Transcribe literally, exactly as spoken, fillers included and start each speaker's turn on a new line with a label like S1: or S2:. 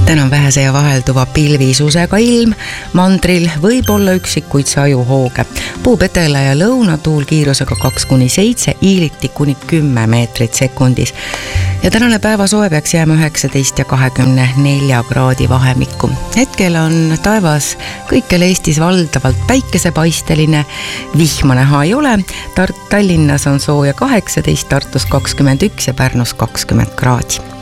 S1: täna on vähese ja vahelduva pilvisusega ilm, mandril võib olla üksikuid sajuhooge. Puupedela ja lõunatuul kiirusega kaks kuni seitse, iiliti kuni kümme meetrit sekundis. Ja tänane päevasoe peaks jääma üheksateist ja kahekümne nelja kraadi vahemikku. Hetkel on taevas kõikjal Eestis valdavalt päikesepaisteline, vihma näha ei ole. Tallinnas on sooja kaheksateist, Tartus kakskümmend üks ja Pärnus kakskümmend kraadi.